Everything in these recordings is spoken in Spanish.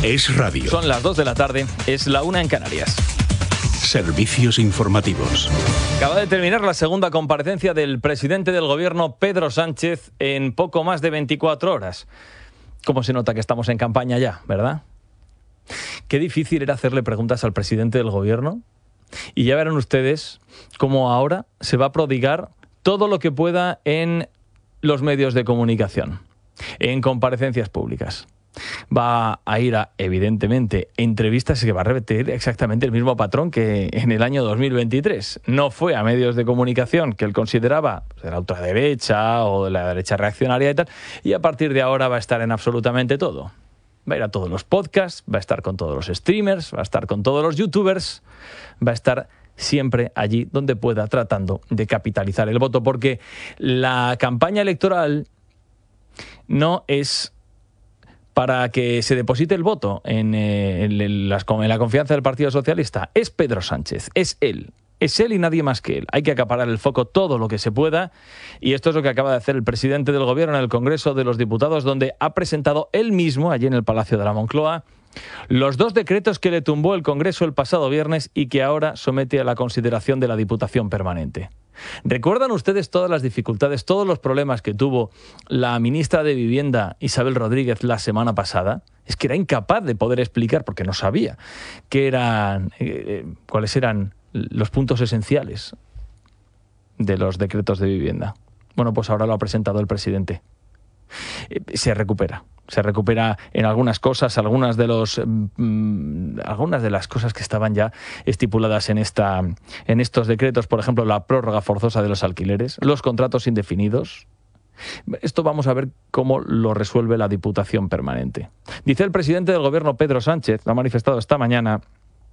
Es radio. Son las 2 de la tarde, es la 1 en Canarias. Servicios informativos. Acaba de terminar la segunda comparecencia del presidente del gobierno, Pedro Sánchez, en poco más de 24 horas. ¿Cómo se nota que estamos en campaña ya, verdad? Qué difícil era hacerle preguntas al presidente del gobierno. Y ya verán ustedes cómo ahora se va a prodigar todo lo que pueda en los medios de comunicación, en comparecencias públicas. Va a ir a, evidentemente, entrevistas que va a repetir exactamente el mismo patrón que en el año 2023. No fue a medios de comunicación que él consideraba de la ultraderecha o de la derecha reaccionaria y tal, y a partir de ahora va a estar en absolutamente todo. Va a ir a todos los podcasts, va a estar con todos los streamers, va a estar con todos los youtubers, va a estar siempre allí donde pueda, tratando de capitalizar el voto, porque la campaña electoral no es para que se deposite el voto en la confianza del Partido Socialista. Es Pedro Sánchez, es él y nadie más que él. Hay que acaparar el foco todo lo que se pueda, y esto es lo que acaba de hacer el presidente del gobierno en el Congreso de los Diputados, donde ha presentado él mismo, allí en el Palacio de la Moncloa, los 2 decretos que le tumbó el Congreso el pasado viernes y que ahora somete a la consideración de la Diputación Permanente. ¿Recuerdan ustedes todas las dificultades, todos los problemas que tuvo la ministra de Vivienda, Isabel Rodríguez, la semana pasada? Es que era incapaz de poder explicar, porque no sabía cuáles eran los puntos esenciales de los decretos de vivienda. Bueno, pues ahora lo ha presentado el presidente. Se recupera en algunas cosas, algunas de las cosas que estaban ya estipuladas en estos decretos, por ejemplo, la prórroga forzosa de los alquileres, los contratos indefinidos. Esto vamos a ver cómo lo resuelve la Diputación Permanente. Dice el presidente del gobierno, Pedro Sánchez, lo ha manifestado esta mañana,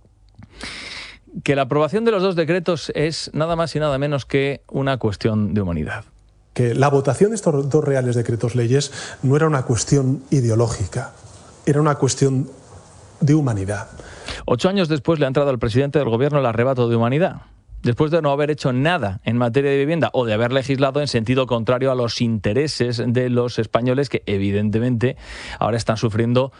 que la aprobación de los 2 decretos es nada más y nada menos que una cuestión de humanidad. Que la votación de estos 2 reales decretos leyes no era una cuestión ideológica, era una cuestión de humanidad. 8 años después le ha entrado al presidente del gobierno el arrebato de humanidad, después de no haber hecho nada en materia de vivienda o de haber legislado en sentido contrario a los intereses de los españoles, que evidentemente ahora están sufriendo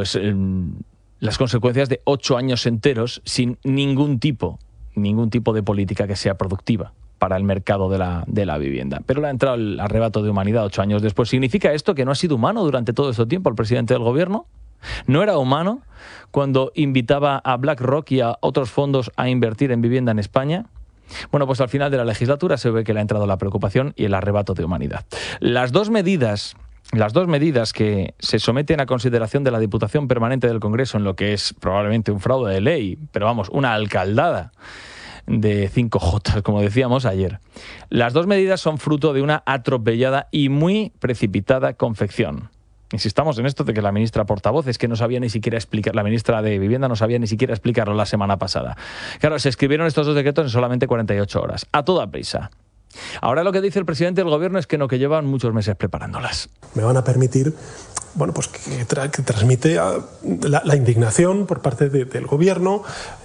las consecuencias de 8 años enteros sin ningún tipo de política que sea productiva para el mercado de la vivienda. Pero le ha entrado el arrebato de humanidad 8 años después. ¿Significa esto que no ha sido humano durante todo este tiempo el presidente del gobierno? ¿No era humano cuando invitaba a BlackRock y a otros fondos a invertir en vivienda en España? Bueno, pues al final de la legislatura se ve que le ha entrado la preocupación y el arrebato de humanidad. Las dos medidas que se someten a consideración de la Diputación Permanente del Congreso en lo que es probablemente un fraude de ley, pero vamos, una alcaldada de 5 jotas, como decíamos ayer. Las 2 medidas son fruto de una atropellada y muy precipitada confección. Insistamos en esto de que la ministra portavoz es que no sabía ni siquiera explicar, la ministra de Vivienda no sabía ni siquiera explicarlo la semana pasada. Claro, se escribieron estos 2 decretos en solamente 48 horas, a toda prisa. Ahora lo que dice el presidente del gobierno es que que llevan muchos meses preparándolas. Me van a permitir, que transmite la indignación por parte del gobierno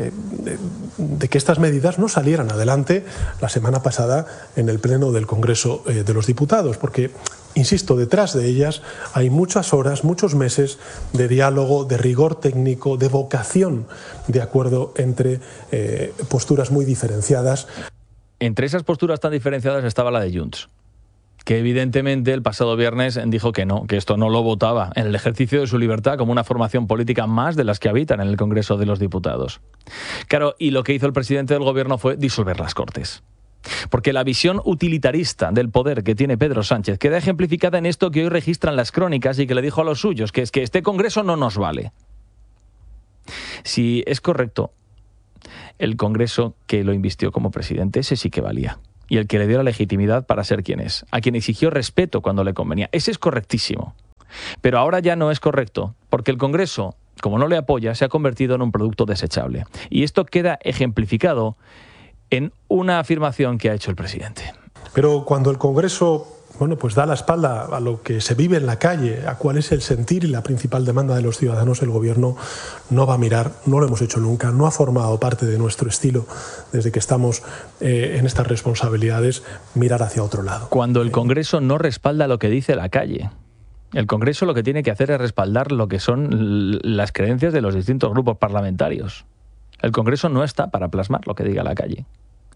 de que estas medidas no salieran adelante la semana pasada en el pleno del Congreso de los Diputados, porque, insisto, detrás de ellas hay muchas horas, muchos meses de diálogo, de rigor técnico, de vocación de acuerdo entre posturas muy diferenciadas. Entre esas posturas tan diferenciadas estaba la de Junts, que evidentemente el pasado viernes dijo que no, que esto no lo votaba en el ejercicio de su libertad como una formación política más de las que habitan en el Congreso de los Diputados. Claro, y lo que hizo el presidente del gobierno fue disolver las Cortes. Porque la visión utilitarista del poder que tiene Pedro Sánchez queda ejemplificada en esto que hoy registran las crónicas y que le dijo a los suyos, que es que este Congreso no nos vale. Si es correcto, el Congreso que lo invistió como presidente, ese sí que valía. Y el que le dio la legitimidad para ser quien es. A quien exigió respeto cuando le convenía. Ese es correctísimo. Pero ahora ya no es correcto, porque el Congreso, como no le apoya, se ha convertido en un producto desechable. Y esto queda ejemplificado en una afirmación que ha hecho el presidente. Pero cuando el Congreso da la espalda a lo que se vive en la calle, a cuál es el sentir y la principal demanda de los ciudadanos, el gobierno no va a mirar, no lo hemos hecho nunca, no ha formado parte de nuestro estilo desde que estamos en estas responsabilidades, mirar hacia otro lado. Cuando el Congreso no respalda lo que dice la calle. El Congreso lo que tiene que hacer es respaldar lo que son las creencias de los distintos grupos parlamentarios. El Congreso no está para plasmar lo que diga la calle.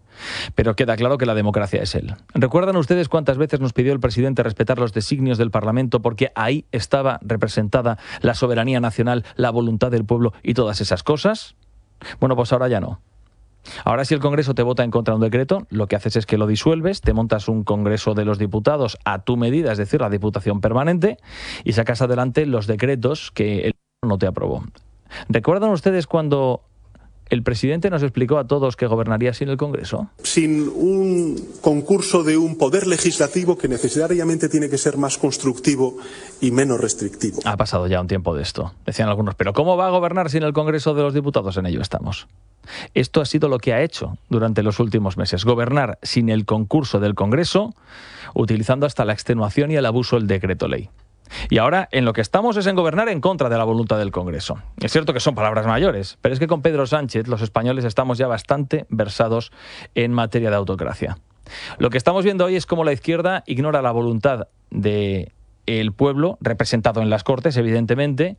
Pero queda claro que la democracia es él. ¿Recuerdan ustedes cuántas veces nos pidió el presidente respetar los designios del Parlamento porque ahí estaba representada la soberanía nacional, la voluntad del pueblo y todas esas cosas? Bueno, pues ahora ya no. Ahora, si el Congreso te vota en contra de un decreto, lo que haces es que lo disuelves, te montas un Congreso de los Diputados a tu medida, es decir, la Diputación Permanente, y sacas adelante los decretos que el Gobierno no te aprobó. ¿Recuerdan ustedes cuando el presidente nos explicó a todos que gobernaría sin el Congreso? Sin un concurso de un poder legislativo que necesariamente tiene que ser más constructivo y menos restrictivo. Ha pasado ya un tiempo de esto, decían algunos, pero ¿cómo va a gobernar sin el Congreso de los Diputados? En ello estamos. Esto ha sido lo que ha hecho durante los últimos meses, gobernar sin el concurso del Congreso, utilizando hasta la extenuación y el abuso del decreto ley. Y ahora en lo que estamos es en gobernar en contra de la voluntad del Congreso. Es cierto que son palabras mayores, pero es que con Pedro Sánchez los españoles estamos ya bastante versados en materia de autocracia. Lo que estamos viendo hoy es cómo la izquierda ignora la voluntad del pueblo, representado en las Cortes, evidentemente,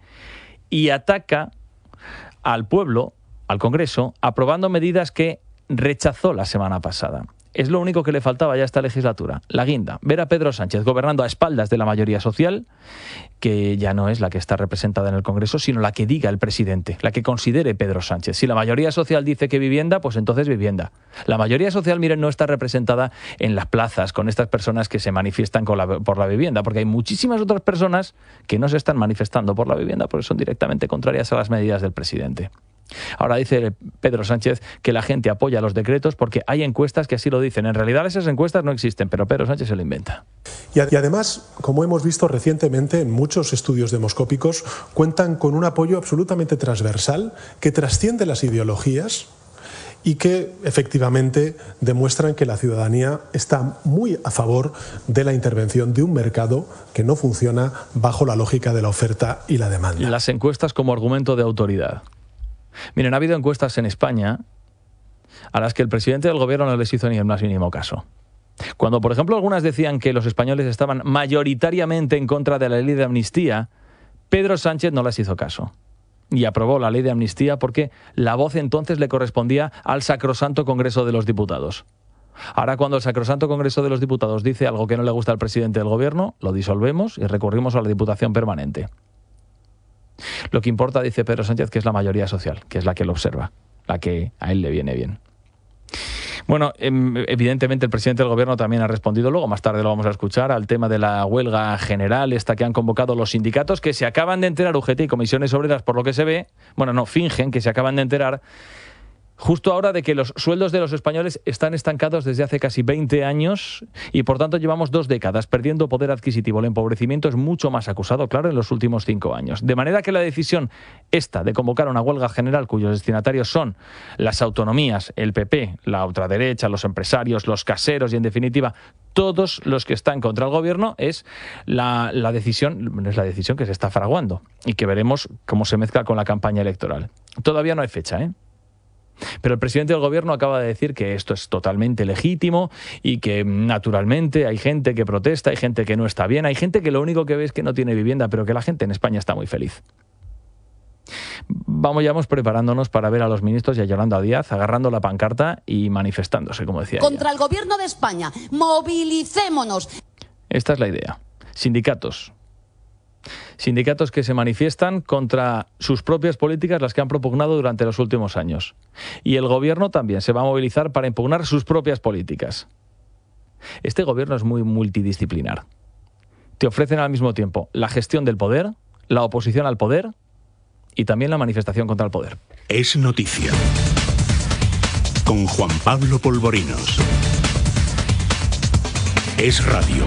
y ataca al pueblo, al Congreso, aprobando medidas que rechazó la semana pasada. Es lo único que le faltaba ya a esta legislatura, la guinda. Ver a Pedro Sánchez gobernando a espaldas de la mayoría social, que ya no es la que está representada en el Congreso, sino la que diga el presidente, la que considere Pedro Sánchez. Si la mayoría social dice que vivienda, pues entonces vivienda. La mayoría social, miren, no está representada en las plazas con estas personas que se manifiestan por la vivienda, porque hay muchísimas otras personas que no se están manifestando por la vivienda, porque son directamente contrarias a las medidas del presidente. Ahora dice Pedro Sánchez que la gente apoya los decretos porque hay encuestas que así lo dicen. En realidad esas encuestas no existen, pero Pedro Sánchez se lo inventa. Y además, como hemos visto recientemente en muchos estudios demoscópicos, cuentan con un apoyo absolutamente transversal que trasciende las ideologías y que efectivamente demuestran que la ciudadanía está muy a favor de la intervención de un mercado que no funciona bajo la lógica de la oferta y la demanda. Las encuestas como argumento de autoridad. Miren, ha habido encuestas en España a las que el presidente del gobierno no les hizo ni el más mínimo caso. Cuando, por ejemplo, algunas decían que los españoles estaban mayoritariamente en contra de la ley de amnistía, Pedro Sánchez no les hizo caso y aprobó la ley de amnistía porque la voz entonces le correspondía al sacrosanto Congreso de los Diputados. Ahora, cuando el sacrosanto Congreso de los Diputados dice algo que no le gusta al presidente del gobierno, lo disolvemos y recurrimos a la Diputación Permanente. Lo que importa, dice Pedro Sánchez, que es la mayoría social, que es la que lo observa, la que a él le viene bien. Bueno, evidentemente el presidente del gobierno también ha respondido, luego más tarde lo vamos a escuchar, al tema de la huelga general, esta que han convocado los sindicatos, que se acaban de enterar, UGT y Comisiones Obreras, por lo que se ve, bueno, no, fingen que se acaban de enterar, justo ahora de que los sueldos de los españoles están estancados desde hace casi 20 años y por tanto llevamos 2 décadas perdiendo poder adquisitivo. El empobrecimiento es mucho más acusado, claro, en los últimos 5 años. De manera que la decisión esta de convocar una huelga general cuyos destinatarios son las autonomías, el PP, la ultraderecha, los empresarios, los caseros y en definitiva todos los que están contra el gobierno es la decisión que se está fraguando y que veremos cómo se mezcla con la campaña electoral. Todavía no hay fecha, ¿eh? Pero el presidente del gobierno acaba de decir que esto es totalmente legítimo y que naturalmente hay gente que protesta, hay gente que no está bien, hay gente que lo único que ve es que no tiene vivienda, pero que la gente en España está muy feliz. Vamos preparándonos para ver a los ministros y a Yolanda Díaz agarrando la pancarta y manifestándose, como decía contra ella. El gobierno de España. Movilicémonos. Esta es la idea. Sindicatos que se manifiestan contra sus propias políticas, las que han propugnado durante los últimos años. Y el gobierno también se va a movilizar para impugnar sus propias políticas. Este gobierno es muy multidisciplinar. Te ofrecen al mismo tiempo la gestión del poder, la oposición al poder y también la manifestación contra el poder. Es noticia. Con Juan Pablo Polvorinos. Es radio.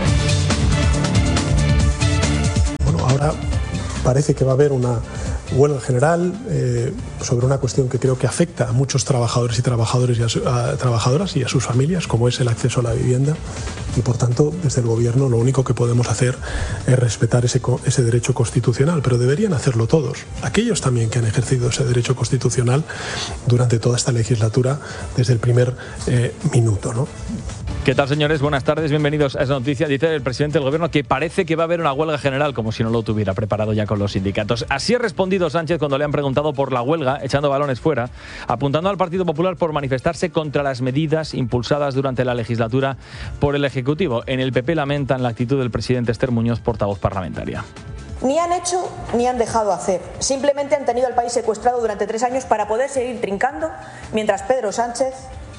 Ahora parece que va a haber una huelga general sobre una cuestión que creo que afecta a muchos trabajadores y trabajadoras y a sus familias, como es el acceso a la vivienda. Y por tanto, desde el gobierno lo único que podemos hacer es respetar ese derecho constitucional, pero deberían hacerlo todos. Aquellos también que han ejercido ese derecho constitucional durante toda esta legislatura desde el primer minuto, ¿no? ¿Qué tal, señores? Buenas tardes, bienvenidos a esa noticia. Dice el presidente del gobierno que parece que va a haber una huelga general, como si no lo tuviera preparado ya con los sindicatos. Así ha respondido Sánchez cuando le han preguntado por la huelga, echando balones fuera, apuntando al Partido Popular por manifestarse contra las medidas impulsadas durante la legislatura por el Ejecutivo. En el PP lamentan la actitud del presidente Esther Muñoz, portavoz parlamentaria. Ni han hecho ni han dejado hacer. Simplemente han tenido al país secuestrado durante 3 años para poder seguir trincando mientras Pedro Sánchez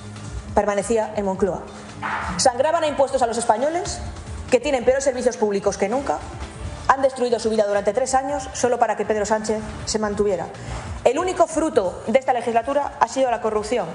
permanecía en Moncloa. Sangraban a impuestos a los españoles, que tienen peores servicios públicos que nunca. Han destruido su vida durante 3 años solo para que Pedro Sánchez se mantuviera. El único fruto de esta legislatura ha sido la corrupción.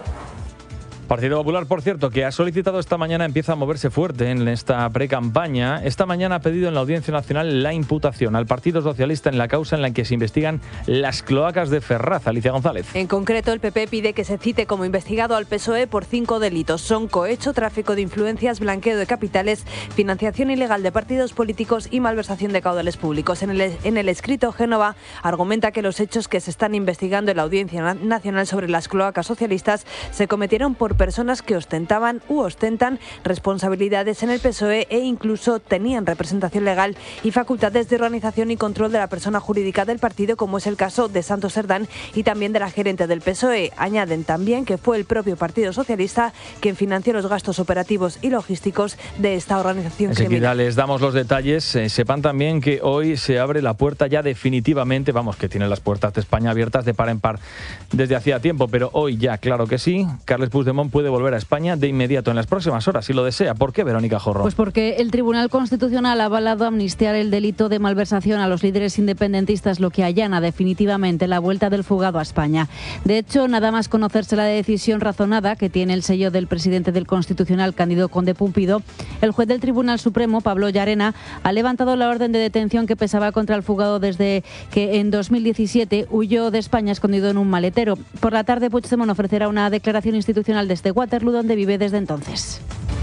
Partido Popular, por cierto, que ha solicitado esta mañana, empieza a moverse fuerte en esta precampaña. Esta mañana ha pedido en la Audiencia Nacional la imputación al Partido Socialista en la causa en la que se investigan las cloacas de Ferraz. Alicia González. En concreto, el PP pide que se cite como investigado al PSOE por 5 delitos. Son cohecho, tráfico de influencias, blanqueo de capitales, financiación ilegal de partidos políticos y malversación de caudales públicos. En el escrito, Génova argumenta que los hechos que se están investigando en la Audiencia Nacional sobre las cloacas socialistas se cometieron por personas que ostentaban u ostentan responsabilidades en el PSOE e incluso tenían representación legal y facultades de organización y control de la persona jurídica del partido, como es el caso de Santos Cerdán y también de la gerente del PSOE. Añaden también que fue el propio Partido Socialista quien financió los gastos operativos y logísticos de esta organización criminal. Enseguida les damos los detalles. Sepan también que hoy se abre la puerta ya definitivamente, vamos, que tienen las puertas de España abiertas de par en par desde hacía tiempo, pero hoy ya, claro que sí, Carles Puigdemont puede volver a España de inmediato en las próximas horas, si lo desea. ¿Por qué, Verónica Jorro? Pues porque el Tribunal Constitucional ha avalado amnistiar el delito de malversación a los líderes independentistas, lo que allana definitivamente la vuelta del fugado a España. De hecho, nada más conocerse la decisión razonada, que tiene el sello del presidente del Constitucional, Cándido Conde Pumpido, el juez del Tribunal Supremo, Pablo Llarena, ha levantado la orden de detención que pesaba contra el fugado desde que en 2017 huyó de España escondido en un maletero. Por la tarde, Puigdemont ofrecerá una declaración institucional desde Waterloo, donde vive desde entonces.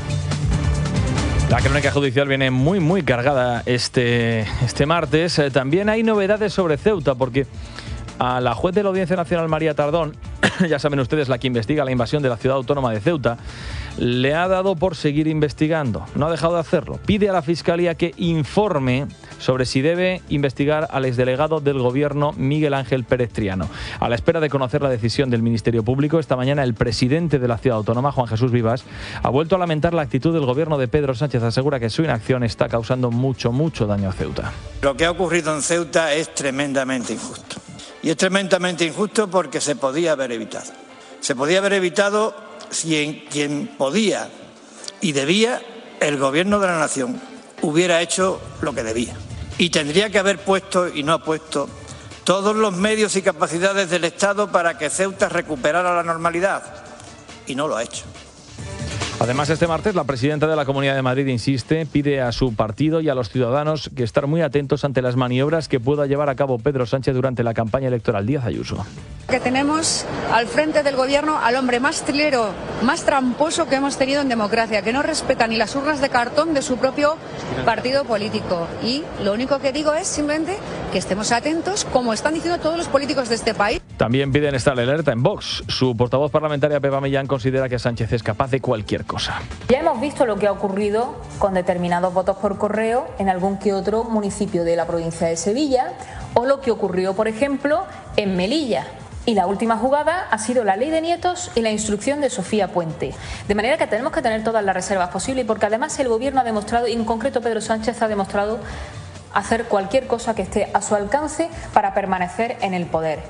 La crónica judicial viene muy cargada este martes. También hay novedades sobre Ceuta, porque a la juez de la Audiencia Nacional, María Tardón, ya saben ustedes, la que investiga la invasión de la ciudad autónoma de Ceuta, le ha dado por seguir investigando. No ha dejado de hacerlo. Pide a la Fiscalía que informe sobre si debe investigar al exdelegado del Gobierno, Miguel Ángel Pérez Triano. A la espera de conocer la decisión del Ministerio Público, esta mañana el presidente de la ciudad autónoma, Juan Jesús Vivas, ha vuelto a lamentar la actitud del Gobierno de Pedro Sánchez. Asegura que su inacción está causando mucho daño a Ceuta. Lo que ha ocurrido en Ceuta es tremendamente injusto. Y es tremendamente injusto porque se podía haber evitado. Se podía haber evitado si quien podía y debía, el Gobierno de la Nación, hubiera hecho lo que debía. Y tendría que haber puesto, y no ha puesto, todos los medios y capacidades del Estado para que Ceuta recuperara la normalidad. Y no lo ha hecho. Además, este martes la presidenta de la Comunidad de Madrid insiste, pide a su partido y a los ciudadanos que estar muy atentos ante las maniobras que pueda llevar a cabo Pedro Sánchez durante la campaña electoral. Díaz Ayuso. Que tenemos al frente del gobierno al hombre más trilero, más tramposo que hemos tenido en democracia, que no respeta ni las urnas de cartón de su propio partido político. Y lo único que digo es simplemente que estemos atentos, como están diciendo todos los políticos de este país. También piden estar alerta en Vox. Su portavoz parlamentaria, Pepa Millán, considera que Sánchez es capaz de cualquier cosa. Ya hemos visto lo que ha ocurrido con determinados votos por correo en algún que otro municipio de la provincia de Sevilla, o lo que ocurrió, por ejemplo, en Melilla. Y la última jugada ha sido la ley de nietos y la instrucción de Sofía Puente. De manera que tenemos que tener todas las reservas posibles, porque además el Gobierno ha demostrado, y en concreto Pedro Sánchez ha demostrado, hacer cualquier cosa que esté a su alcance para permanecer en el poder.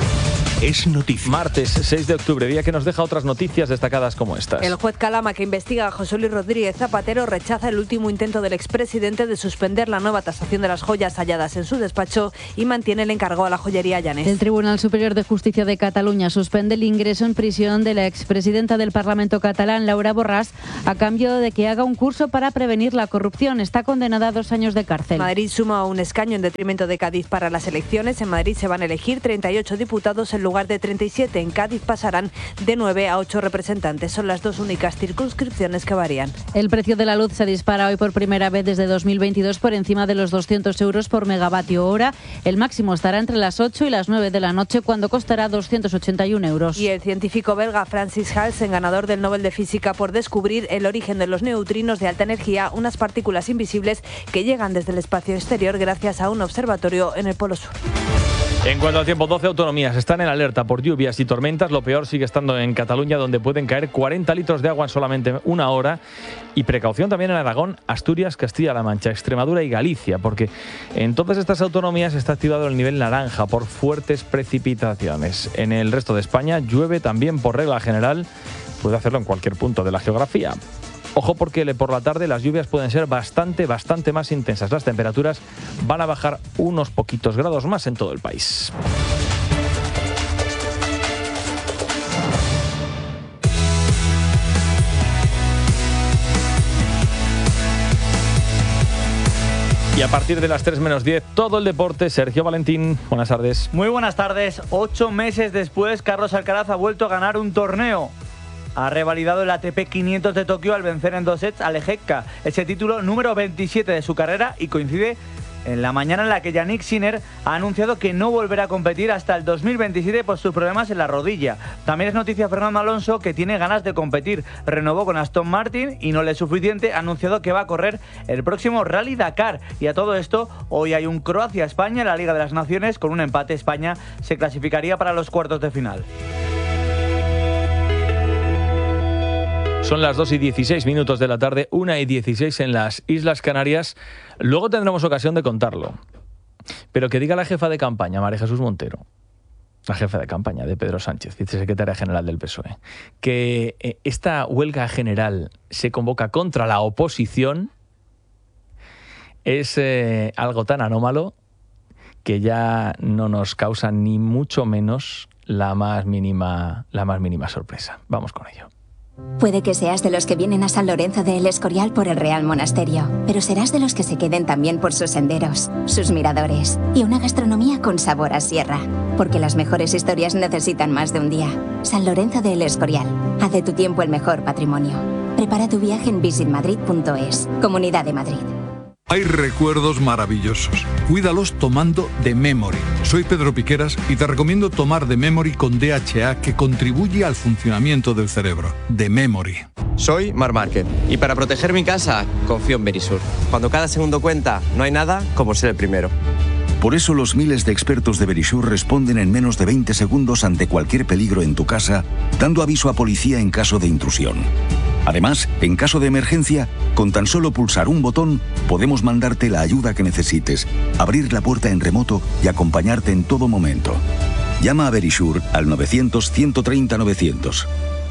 Es noticia. Martes 6 de octubre, día que nos deja otras noticias destacadas como estas. El juez Calama, que investiga a José Luis Rodríguez Zapatero, rechaza el último intento del expresidente de suspender la nueva tasación de las joyas halladas en su despacho y mantiene el encargo a la joyería Llanes. El Tribunal Superior de Justicia de Cataluña suspende el ingreso en prisión de la expresidenta del Parlamento catalán, Laura Borràs, a cambio de que haga un curso para prevenir la corrupción. Está condenada a 2 años de cárcel. Madrid suma un escaño en detrimento de Cádiz para las elecciones. En Madrid se van a elegir 38 diputados en lugar lugar de 37 en Cádiz pasarán de 9 a 8 representantes. Son las dos únicas circunscripciones que varían. El precio de la luz se dispara hoy por primera vez desde 2022 por encima de los 200 euros por megavatio hora. El máximo estará entre las 8 y las 9 de la noche, cuando costará 281 euros. Y el científico belga Francis Halsen, ganador del Nobel de Física por descubrir el origen de los neutrinos de alta energía, unas partículas invisibles que llegan desde el espacio exterior gracias a un observatorio en el Polo Sur. En cuanto al tiempo, 12 autonomías están en alerta por lluvias y tormentas. Lo peor sigue estando en Cataluña, donde pueden caer 40 litros de agua en solamente una hora. Y precaución también en Aragón, Asturias, Castilla-La Mancha, Extremadura y Galicia, porque en todas estas autonomías está activado el nivel naranja por fuertes precipitaciones. En el resto de España llueve también por regla general. Puede hacerlo en cualquier punto de la geografía. Ojo, porque por la tarde las lluvias pueden ser bastante más intensas. Las temperaturas van a bajar unos poquitos grados más en todo el país. Y a partir de las 3 menos 10, todo el deporte. Sergio Valentín, buenas tardes. Muy buenas tardes. 8 meses después, Carlos Alcaraz ha vuelto a ganar un torneo. Ha revalidado el ATP 500 de Tokio al vencer en 2 sets a Leječka, ese título número 27 de su carrera, y coincide en la mañana en la que Jannik Sinner ha anunciado que no volverá a competir hasta el 2027 por sus problemas en la rodilla. También es noticia Fernando Alonso, que tiene ganas de competir. Renovó con Aston Martin y no le es suficiente, ha anunciado que va a correr el próximo Rally Dakar. Y a todo esto, hoy hay un Croacia-España en la Liga de las Naciones. Con un empate, España se clasificaría para los cuartos de final. Son las 2:16 de la tarde, 1:16 en las Islas Canarias. Luego tendremos ocasión de contarlo. Pero que diga la jefa de campaña, María Jesús Montero, la jefa de campaña de Pedro Sánchez, vicesecretaria general del PSOE, que esta huelga general se convoca contra la oposición, es algo tan anómalo que ya no nos causa ni mucho menos la más mínima sorpresa. Vamos con ello. Puede que seas de los que vienen a San Lorenzo de El Escorial por el Real Monasterio, pero serás de los que se queden también por sus senderos, sus miradores y una gastronomía con sabor a sierra. Porque las mejores historias necesitan más de un día. San Lorenzo de El Escorial. Haz de tu tiempo el mejor patrimonio. Prepara tu viaje en visitmadrid.es. Comunidad de Madrid. Hay recuerdos maravillosos. Cuídalos tomando The Memory. Soy Pedro Piqueras y te recomiendo tomar The Memory con DHA, que contribuye al funcionamiento del cerebro. The Memory. Soy Mar Márquez y para proteger mi casa confío en Verisur. Cuando cada segundo cuenta, no hay nada como ser el primero. Por eso los miles de expertos de Verisur responden en menos de 20 segundos ante cualquier peligro en tu casa, dando aviso a policía en caso de intrusión. Además, en caso de emergencia, con tan solo pulsar un botón, podemos mandarte la ayuda que necesites, abrir la puerta en remoto y acompañarte en todo momento. Llama a Verisur al 900-130-900.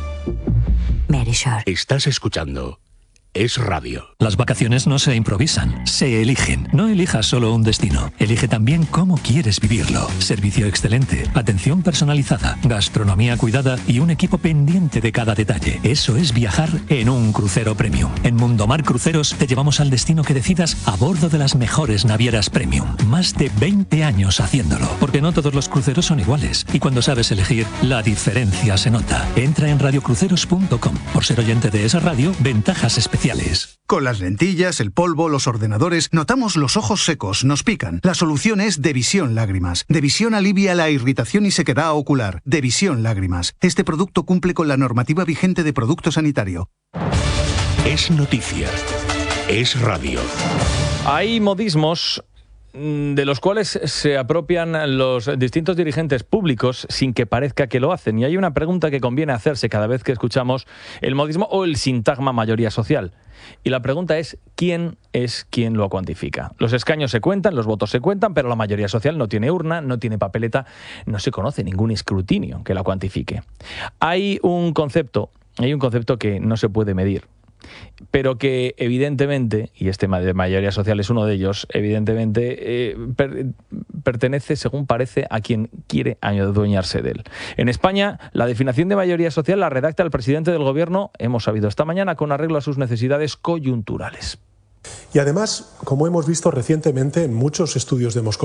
Verisur. Estás escuchando Es Radio. Las vacaciones no se improvisan, se eligen. No elijas solo un destino, elige también cómo quieres vivirlo. Servicio excelente, atención personalizada, gastronomía cuidada y un equipo pendiente de cada detalle. Eso es viajar en un crucero premium. En Mundomar Cruceros te llevamos al destino que decidas a bordo de las mejores navieras premium. Más de 20 años haciéndolo, porque no todos los cruceros son iguales. Y cuando sabes elegir, la diferencia se nota. Entra en radiocruceros.com. Por ser oyente de esa radio, ventajas especiales. Con las lentillas, el polvo, los ordenadores, notamos los ojos secos, nos pican. La solución es Devisión Lágrimas. Devisión alivia la irritación y sequedad ocular. Devisión Lágrimas. Este producto cumple con la normativa vigente de producto sanitario. Es noticia. Es radio. Hay modismos de los cuales se apropian los distintos dirigentes públicos sin que parezca que lo hacen. Y hay una pregunta que conviene hacerse cada vez que escuchamos el modismo o el sintagma mayoría social. Y la pregunta es ¿quién lo cuantifica? Los escaños se cuentan, los votos se cuentan, pero la mayoría social no tiene urna, no tiene papeleta, no se conoce ningún escrutinio que la cuantifique. Hay un concepto que no se puede medir, pero que evidentemente, y este de mayoría social es uno de ellos, evidentemente pertenece, según parece, a quien quiere adueñarse de él. En España, la definición de mayoría social la redacta el presidente del gobierno, hemos sabido esta mañana, con arreglo a sus necesidades coyunturales. Y además, como hemos visto recientemente en muchos estudios demoscópicos,